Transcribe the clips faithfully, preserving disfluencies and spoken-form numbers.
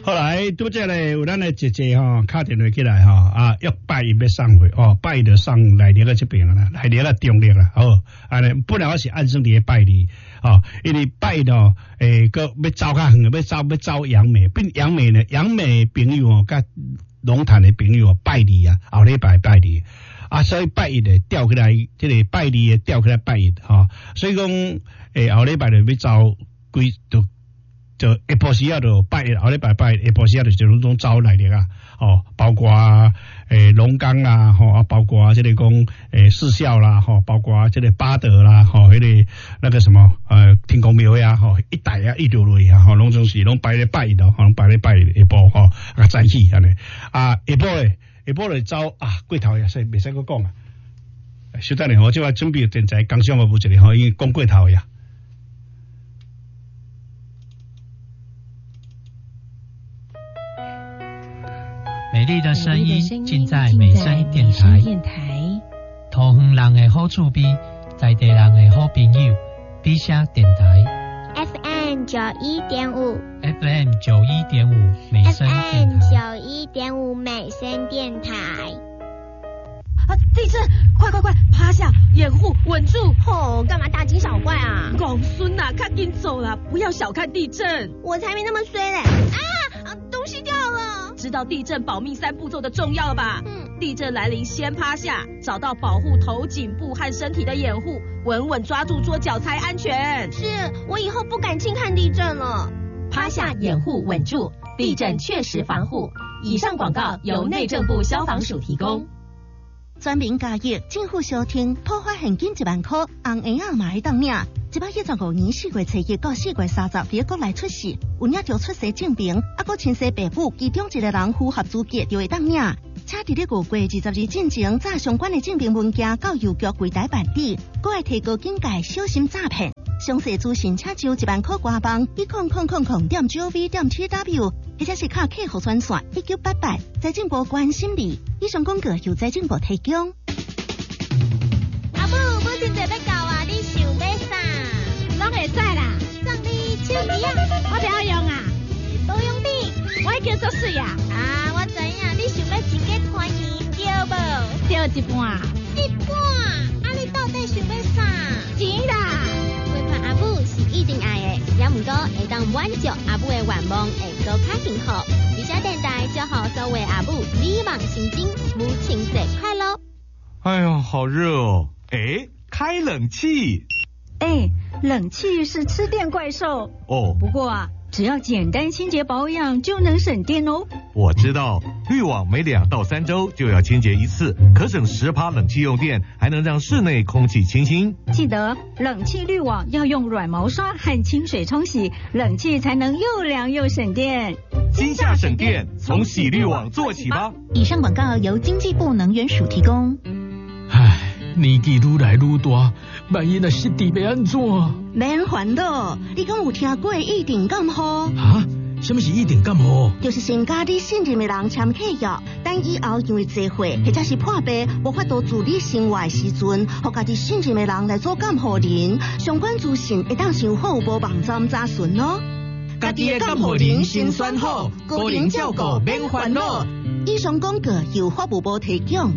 后来拄则咧，有咱的姐姐吼，打电话起来吼，啊，约拜一要送回哦，拜一就送来年个这边啦，来年个中立啦，哦，安尼本来我是按算伫个拜二，哦，因为拜一哦，诶，个要走较远，要走要走杨梅，变杨梅呢，杨梅朋友哦，甲龙潭的朋友哦，拜二啊，后礼拜拜二。啊，所以拜一的调起来，这个拜二的调起来拜一哈、哦，所以讲诶，后礼拜就要走规就就下晡时啊，就拜一，后礼拜拜一下晡时啊，就种种走来的啊，哦，包括诶龙岗啦，吼、哦、啊，包括这个讲诶四孝啦，吼、哦，包括这个八德啦，吼、哦，迄、那个那个什么呃天公庙呀，吼、哦，一带啊一路落啊，吼、哦，拢总是拢拜咧拜一咯，吼、哦，拜咧拜一下晡吼，啊早起安尼，啊下晡诶。下晡来走啊，过头呀，所以袂使阁讲啊。小等下，我即话准備電台工商服務一個吼，已經講過頭呀。 美麗的聲音盡在美聲電台。桃園人的好厝邊，在地人的好朋友，比聲電台。 F M 九一點五 F M 九一點五美聲電台 F M 九一點五美聲電台啊！地震！快快快，趴下，掩護，穩住！ 哦，幹嘛大驚小怪啊？ 公孫啊，趕緊走啦！不要小看地震， 我才沒那麼衰嘞！啊啊，東西掉了！ 知道地震保命三步驟的重要了吧？ 嗯， 地震來臨先趴下，找到保護頭頸部和身體的掩護，穩穩抓住桌腳才安全。 是，我以後不敢輕看地震了。 趴下掩護穩住，地震確實防護。以上廣告由內政部消防署提供。 全民加益，政府小廳普發現金一萬塊，紅嬰仔嘛喺當領。一百一十五年四月初一到四月三十，喺國內出世，有領着出生證明，啊，閣親生爸母其中一個人符合資格就會當領。且佇咧五月二十日進前，查相關嘅證明文件到郵局櫃台辦理，閣會提高警戒，小心詐騙。詳細資訊請就一萬塊官網一空空空空點 gov 點 tw， 或者是卡客戶專線一九八八，財政部關心你。以上廣告由財政部提供。 阿母，母親節要到啊，你想要啥？ 攏會使啦，送你手機啊，我不要用啊， 保養品， 我已經做水啊。 啊，我知影，你想要一個團圓對無？ 對一半， 一半，啊你到底想要啥？ 錢啦。 陪伴阿母是一定愛的，也毋過會當滿足阿母的願望，會更較幸福。而且電台祝福所有阿母美夢成真，母親節快樂。 哎呦，好熱哦！哎，開冷氣。 哎，冷氣是吃電怪獸哦。 不過啊，只要簡單清潔保養就能省電哦。 我知道，濾網每兩到三周就要清潔一次，可省十趴冷氣用電，還能讓室內空氣清新。 記得冷氣濾網要用軟毛刷和清水沖洗，冷氣才能又涼又省電。 今夏省電，從洗濾網做起吧。 以上廣告由經濟部能源署提供。 唉，年紀愈來愈大，萬一若失智要安怎？ 免煩惱，你講有聽過一定感冒？ 啊？什麼是一定感冒？ 就是先甲你信任的人簽契約，等以後因為聚會或者是破病無法度自理生活的時陣，互家己信任的人來做監護人，相關資訊會當上好無網站查詢咯。 家己的監護人先選好，個人照顧免煩惱。 以上廣告由法務部提供。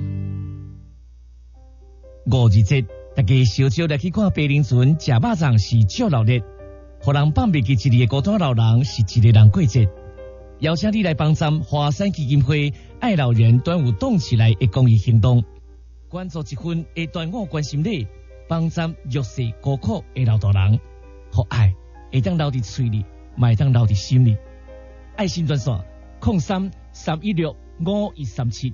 五二節，大家小少來去看白靈船食肉粽是足熱烈，互人放袂記一日的孤單老人是一個人過節。邀請你來幫站華山基金會愛老人端午凍起來的公益行動，關注一份的端午關心禮，幫站弱勢孤苦的老大人，互愛會當留佇嘴裡，嘛會當留佇心裡。愛心專線零三三一六五一三七。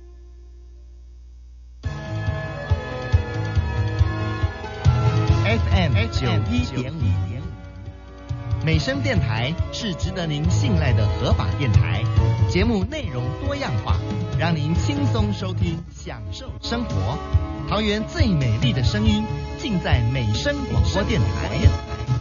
F M 九一點五，美聲電台是值得您信賴的合法電台，節目內容多樣化，讓您輕鬆收聽，享受生活。桃園最美麗的聲音，盡在美聲廣播電台。